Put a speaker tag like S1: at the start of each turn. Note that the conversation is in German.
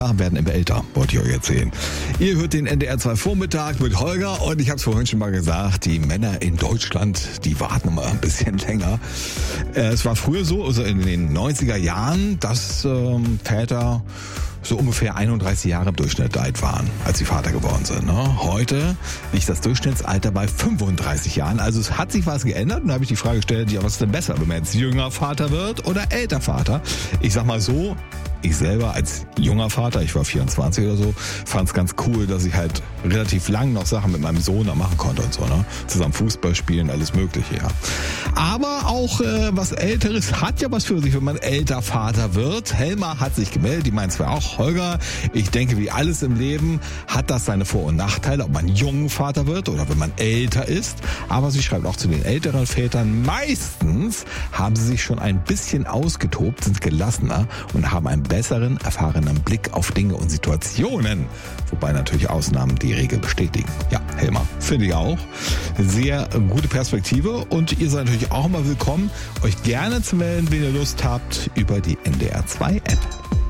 S1: werden immer älter, wollte ich euch erzählen. Ihr hört den NDR 2 Vormittag mit Holger und ich habe es vorhin schon mal gesagt, die Männer in Deutschland, die warten immer ein bisschen länger. Es war früher so, also in den 90er Jahren, dass Väter so ungefähr 31 Jahre im Durchschnitt alt waren, als sie Vater geworden sind. Ne? Heute liegt das Durchschnittsalter bei 35 Jahren. Also es hat sich was geändert und da habe ich die Frage gestellt, ja, was ist denn besser, wenn man jetzt jünger Vater wird oder älter Vater? Ich sag mal so, ich selber als junger Vater, ich war 24 oder so, fand es ganz cool, dass ich halt relativ lang noch Sachen mit meinem Sohn machen konnte und so, ne? Zusammen Fußball spielen, alles mögliche, ja. Aber auch was Älteres hat ja was für sich, wenn man älter Vater wird. Helma hat sich gemeldet, die meint zwar auch, Holger, ich denke, wie alles im Leben hat das seine Vor- und Nachteile, ob man jung Vater wird oder wenn man älter ist. Aber sie schreibt auch zu den älteren Vätern, meistens haben sie sich schon ein bisschen ausgetobt, sind gelassener und haben einen besseren, erfahrenen Blick auf Dinge und Situationen. Wobei natürlich Ausnahmen die Regel bestätigen. Ja, Helma, finde ich auch. Sehr gute Perspektive und ihr seid natürlich auch immer willkommen, euch gerne zu melden, wenn ihr Lust habt, über die NDR 2 App.